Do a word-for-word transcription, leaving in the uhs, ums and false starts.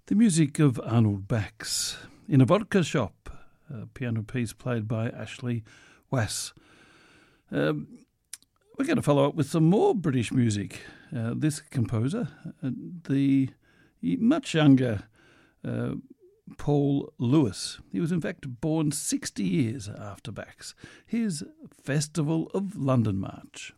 The music of Arnold Bax in a Vodka Shop, a piano piece played by Ashley Wass. Um, we're going to follow up with some more British music. Uh, this composer, uh, the much younger uh, Paul Lewis. He was in fact born sixty years after Bax. Here's Festival of London March.